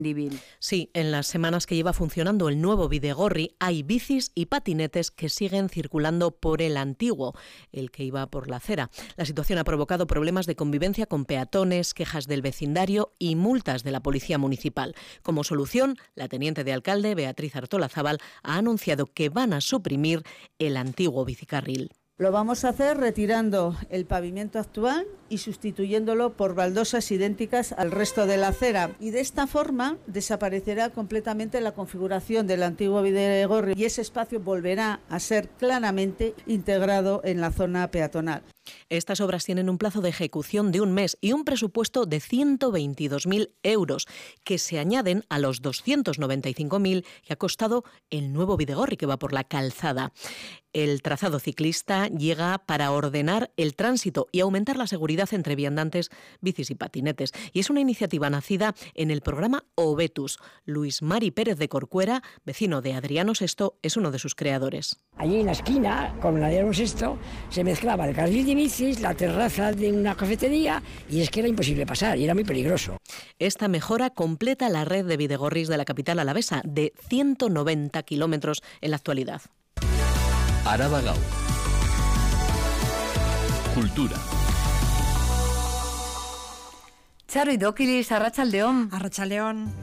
Sí, en las semanas que lleva funcionando el nuevo Bidegorri hay bicis y patinetes que siguen circulando por el antiguo, el que iba por la acera. La situación ha provocado problemas de convivencia con peatones, quejas del vecindario y multas de la policía municipal. Como solución, la teniente de alcalde, Beatriz Artolazábal, ha anunciado que van a suprimir el antiguo bicicarril. Lo vamos a hacer retirando el pavimento actual y sustituyéndolo por baldosas idénticas al resto de la acera. Y de esta forma desaparecerá completamente la configuración del antiguo Bidegorri y ese espacio volverá a ser claramente integrado en la zona peatonal. Estas obras tienen un plazo de ejecución de un mes y un presupuesto de 122.000 euros, que se añaden a los 295.000 que ha costado el nuevo Bidegorri que va por la calzada. El trazado ciclista llega para ordenar el tránsito y aumentar la seguridad entre viandantes, bicis y patinetes. Y es una iniciativa nacida en el programa Obetus. Luis Mari Pérez de Corcuera, vecino de Adriano VI, es uno de sus creadores. Allí en la esquina, con Adriano VI, se mezclaba el carril de bicis, la terraza de una cafetería, y es que era imposible pasar y era muy peligroso. Esta mejora completa la red de bidegorris de la capital alavesa, de 190 kilómetros en la actualidad. Araba Gau. Cultura. Charo Idokilis, Arratsaldeon. Arratsaldeon.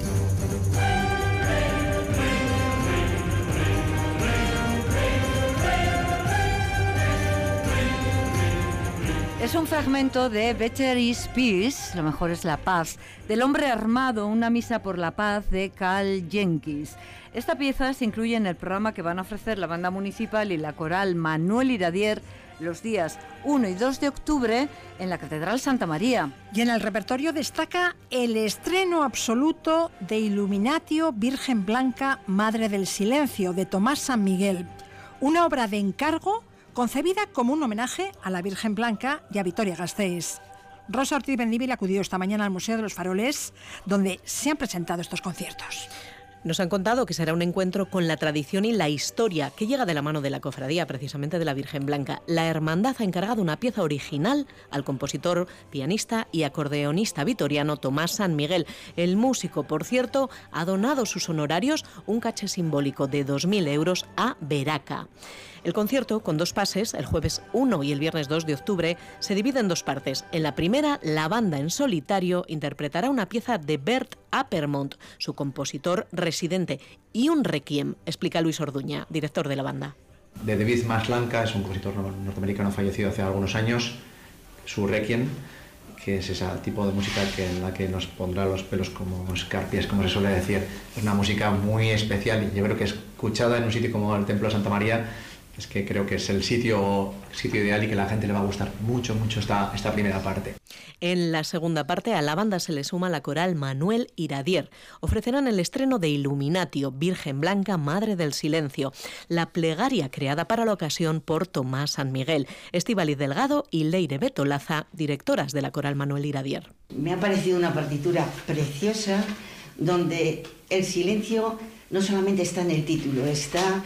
Es un fragmento de Better is Peace, lo mejor es la paz, del Hombre Armado, una misa por la paz de Carl Jenkins. Esta pieza se incluye en el programa que van a ofrecer la banda municipal y la coral Manuel Iradier los días 1 y 2 de octubre en la Catedral Santa María. Y en el repertorio destaca el estreno absoluto de Illuminatio Virgen Blanca, Madre del Silencio, de Tomás San Miguel, una obra de encargo concebida como un homenaje a la Virgen Blanca y a Vitoria Gasteiz. Rosa Ortiz Bendívil acudió esta mañana al Museo de los Faroles, donde se han presentado estos conciertos. Nos han contado que será un encuentro con la tradición y la historia, que llega de la mano de la cofradía, precisamente de la Virgen Blanca. La hermandad ha encargado una pieza original al compositor, pianista y acordeonista vitoriano Tomás San Miguel. El músico, por cierto, ha donado sus honorarios, un caché simbólico de 2.000 euros, a Veraca. El concierto, con 2 pases, el jueves 1 y el viernes 2 de octubre, se divide en 2 partes. En la primera, la banda en solitario interpretará una pieza de Bert Appermont, su compositor residente, y un requiem, explica Luis Orduña, director de la banda. De David Maslanka, es un compositor norteamericano fallecido hace algunos años, su requiem, que es ese tipo de música en la que nos pondrá los pelos como escarpias, como se suele decir. Es una música muy especial y yo creo que escuchada en un sitio como el Templo de Santa María, es que creo que es el sitio ideal y que a la gente le va a gustar mucho esta primera parte. En la segunda parte a la banda se le suma la coral Manuel Iradier. Ofrecerán el estreno de Illuminatio, Virgen Blanca, Madre del Silencio, la plegaria creada para la ocasión por Tomás San Miguel. Estíbaliz Delgado y Leire Betolaza, directoras de la coral Manuel Iradier. Me ha parecido una partitura preciosa donde el silencio no solamente está en el título, está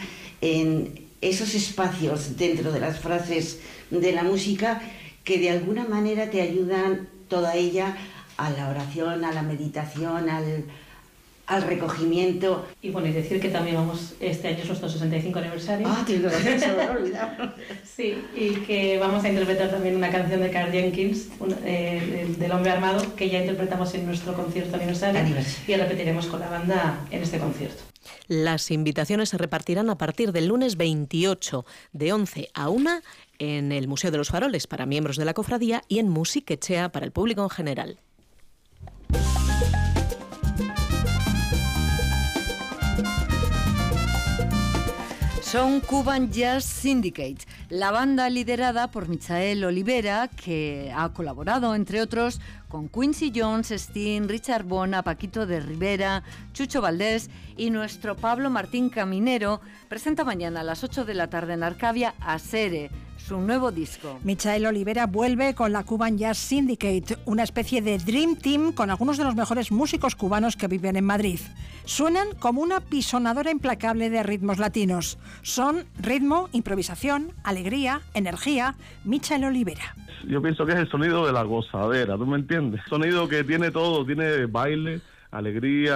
en esos espacios dentro de las frases de la música que de alguna manera te ayudan toda ella a la oración, a la meditación, al recogimiento. Y bueno, y decir que también este año es nuestro 65 aniversario. Ah, tienes razón, se me ha olvidado. Sí, y que vamos a interpretar también una canción de Carl Jenkins, del Hombre Armado, que ya interpretamos en nuestro concierto aniversario. Y repetiremos con la banda en este concierto. Las invitaciones se repartirán a partir del lunes 28, de 11 a 1, en el Museo de los Faroles para miembros de la cofradía y en Musiquechea para el público en general. Son Cuban Jazz Syndicate, la banda liderada por Michael Olivera, que ha colaborado, entre otros, con Quincy Jones, Sting, Richard Bona, Paquito de Rivera, Chucho Valdés y nuestro Pablo Martín Caminero. Presenta mañana a las 8 de la tarde en Arcavia Asere, su nuevo disco. Michael Olivera vuelve con la Cuban Jazz Syndicate, una especie de Dream Team con algunos de los mejores músicos cubanos que viven en Madrid. Suenan como una pisonadora implacable de ritmos latinos. Son ritmo, improvisación, alegría, energía. Michael Olivera. Yo pienso que es el sonido de la gozadera, ¿tú me entiendes? Sonido que tiene todo, tiene baile, alegría,